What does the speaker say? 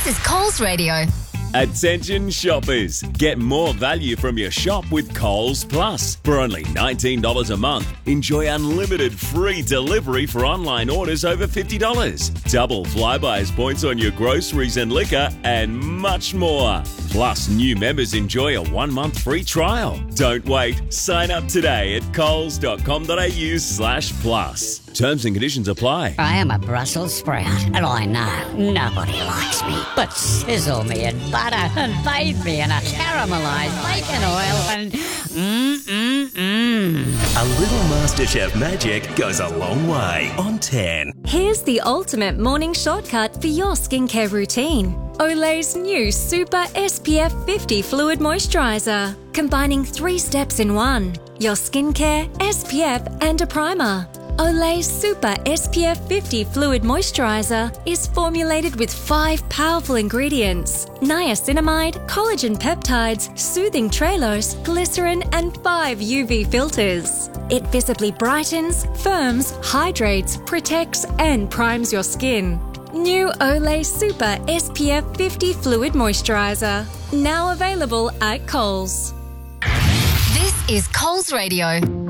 This is Coles Radio. Attention shoppers, get more value from your shop with Coles Plus. For only $19 a month, enjoy unlimited free delivery for online orders over $50. Double Flybuys points on your groceries and liquor, and much more. Plus, new members enjoy a 1-month free trial. Don't wait. Sign up today at coles.com.au/plus. Terms and conditions apply. I am a Brussels sprout, and I know nobody likes me. But sizzle me in butter and bathe me in a caramelised bacon oil and A little MasterChef magic goes a long way on 10. Here's the ultimate morning shortcut for your skincare routine. Olay's new Super SPF 50 Fluid Moisturiser, combining 3 steps in one: your skincare, SPF and a primer. Olay's Super SPF 50 Fluid Moisturiser is formulated with 5 powerful ingredients: niacinamide, collagen peptides, soothing trehalose, glycerin and 5 UV filters. It visibly brightens, firms, hydrates, protects and primes your skin. New Olay Super SPF 50 Fluid Moisturiser, now available at Coles. This is Coles Radio.